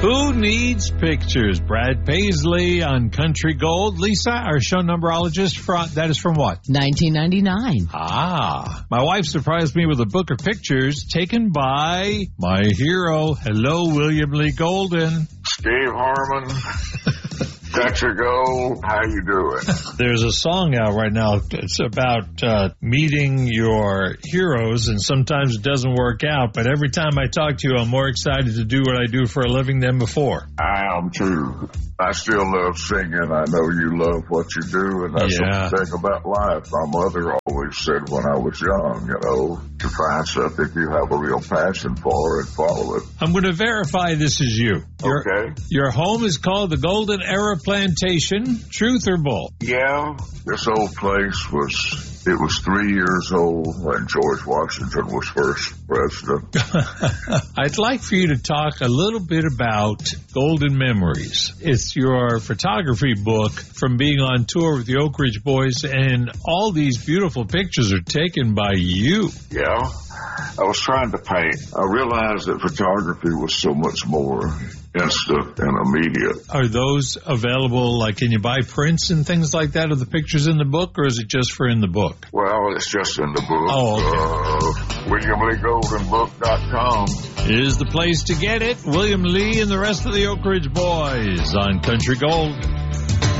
Who Needs Pictures? Brad Paisley on Country Gold. Lisa, our show numberologist, that is from what? 1999. Ah. My wife surprised me with a book of pictures taken by my hero. Hello, William Lee Golden. Steve Harmon. Country Gold, how you doing? There's a song out right now. It's about meeting your heroes, and sometimes it doesn't work out. But every time I talk to you, I'm more excited to do what I do for a living than before. I am too. I still love singing. I know you love what you do, and that's the thing about life. My mother always said when I was young, to find something you have a real passion for and follow it. I'm going to verify this is you. Okay. Your home is called the Golden Era Plantation. Truth or bull? Yeah. This old place was 3 years old when George Washington was first president. I'd like for you to talk a little bit about Golden Memories. It's your photography book from being on tour with the Oak Ridge Boys, and all these beautiful pictures are taken by you. Yeah. I was trying to paint. I realized that photography was so much more instant and immediate. Are those available, like, can you buy prints and things like that of the pictures in the book, or is it just for in the book? Well, it's just in the book. Oh, okay. WilliamLeeGoldenBook.com is the place to get it. William Lee and the rest of the Oak Ridge Boys on Country Gold.